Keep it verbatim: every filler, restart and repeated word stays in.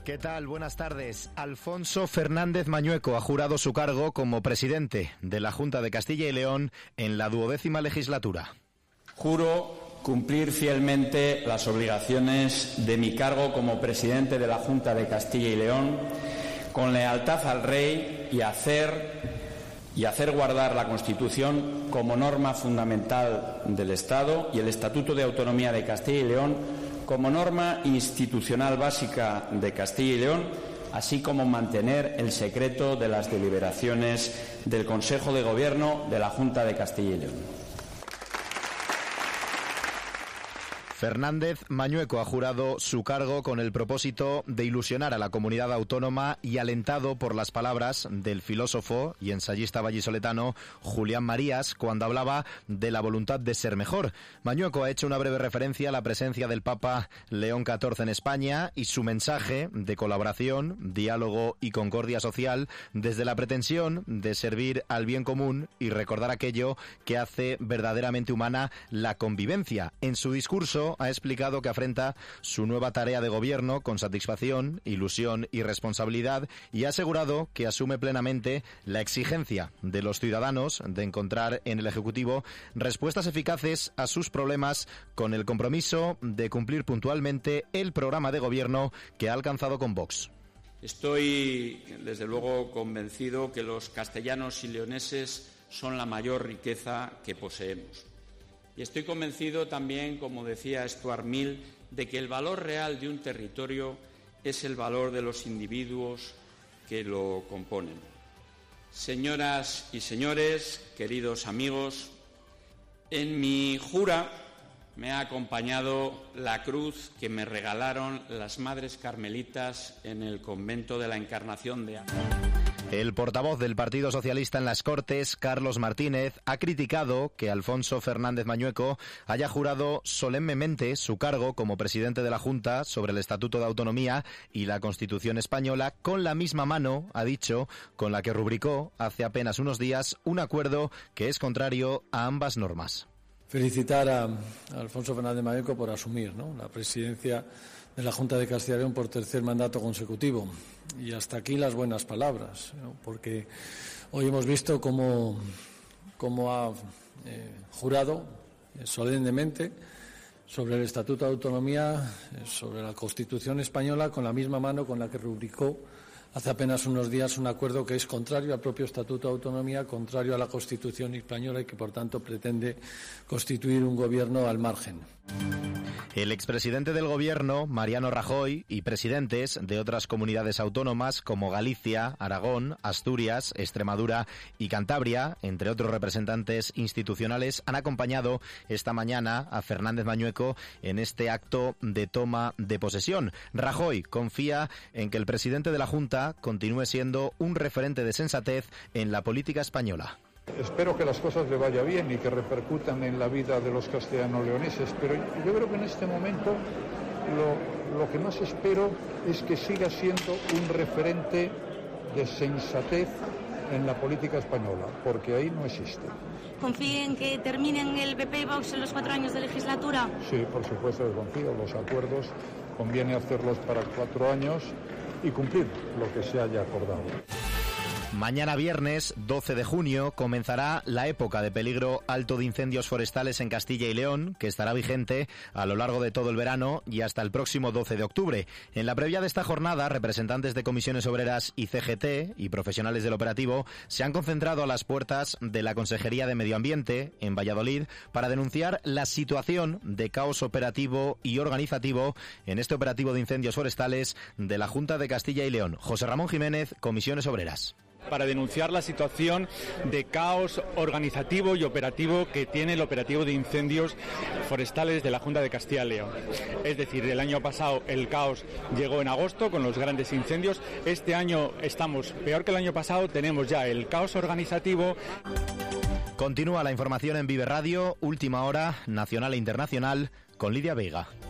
¿Qué tal? Buenas tardes. Alfonso Fernández Mañueco ha jurado su cargo como presidente de la Junta de Castilla y León en la duodécima legislatura. Juro cumplir fielmente las obligaciones de mi cargo como presidente de la Junta de Castilla y León, con lealtad al Rey y hacer, y hacer guardar la Constitución como norma fundamental del Estado y el Estatuto de Autonomía de Castilla y León como norma institucional básica de Castilla y León, así como mantener el secreto de las deliberaciones del Consejo de Gobierno de la Junta de Castilla y León. Fernández Mañueco ha jurado su cargo con el propósito de ilusionar a la comunidad autónoma y alentado por las palabras del filósofo y ensayista vallisoletano Julián Marías cuando hablaba de la voluntad de ser mejor. Mañueco ha hecho una breve referencia a la presencia del Papa León catorce en España y su mensaje de colaboración, diálogo y concordia social desde la pretensión de servir al bien común y recordar aquello que hace verdaderamente humana la convivencia. En su discurso ha explicado que afrenta su nueva tarea de gobierno con satisfacción, ilusión y responsabilidad y ha asegurado que asume plenamente la exigencia de los ciudadanos de encontrar en el Ejecutivo respuestas eficaces a sus problemas con el compromiso de cumplir puntualmente el programa de gobierno que ha alcanzado con Vox. Estoy, desde luego, convencido que los castellanos y leoneses son la mayor riqueza que poseemos. Y estoy convencido también, como decía Stuart Mill, de que el valor real de un territorio es el valor de los individuos que lo componen. Señoras y señores, queridos amigos, en mi jura me ha acompañado la cruz que me regalaron las Madres Carmelitas en el convento de la Encarnación de Ávila. El portavoz del Partido Socialista en las Cortes, Carlos Martínez, ha criticado que Alfonso Fernández Mañueco haya jurado solemnemente su cargo como presidente de la Junta sobre el Estatuto de Autonomía y la Constitución española con la misma mano, ha dicho, con la que rubricó hace apenas unos días un acuerdo que es contrario a ambas normas. Felicitar a, a Alfonso Fernández Mañueco por asumir, ¿no?, la presidencia de la Junta de Castilla y León por tercer mandato consecutivo. Y hasta aquí las buenas palabras, ¿no?, porque hoy hemos visto cómo, cómo ha eh, jurado eh, solemnemente sobre el Estatuto de Autonomía, eh, sobre la Constitución española, con la misma mano con la que rubricó hace apenas unos días un acuerdo que es contrario al propio Estatuto de Autonomía, contrario a la Constitución española y que, por tanto, pretende constituir un gobierno al margen. El expresidente del Gobierno, Mariano Rajoy, y presidentes de otras comunidades autónomas como Galicia, Aragón, Asturias, Extremadura y Cantabria, entre otros representantes institucionales, han acompañado esta mañana a Fernández Mañueco en este acto de toma de posesión. Rajoy confía en que el presidente de la Junta continúe siendo un referente de sensatez en la política española. Espero que las cosas le vaya bien y que repercutan en la vida de los castellano-leoneses, pero yo creo que en este momento lo, lo que más espero es que siga siendo un referente de sensatez en la política española, porque ahí no existe. ¿Confía en que terminen el B P y Vox en los cuatro años de legislatura? Sí, por supuesto que confío. Los acuerdos conviene hacerlos para cuatro años y cumplir lo que se haya acordado. Mañana viernes, doce de junio, comenzará la época de peligro alto de incendios forestales en Castilla y León, que estará vigente a lo largo de todo el verano y hasta el próximo doce de octubre. En la previa de esta jornada, representantes de comisiones obreras y C G T y profesionales del operativo se han concentrado a las puertas de la Consejería de Medio Ambiente, en Valladolid, para denunciar la situación de caos operativo y organizativo en este operativo de incendios forestales de la Junta de Castilla y León. José Ramón Jiménez, comisiones obreras. Para denunciar la situación de caos organizativo y operativo que tiene el operativo de incendios forestales de la Junta de Castilla y León. Es decir, el año pasado el caos llegó en agosto con los grandes incendios. Este año estamos peor que el año pasado, tenemos ya el caos organizativo. Continúa la información en Vive Radio, última hora, nacional e internacional, con Lidia Veiga.